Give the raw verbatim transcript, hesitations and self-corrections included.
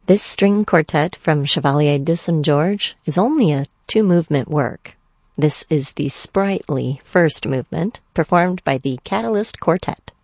This string quartet from Chevalier de Saint George is only a two-movement work. This is the sprightly first movement, performed by the Catalyst Quartet.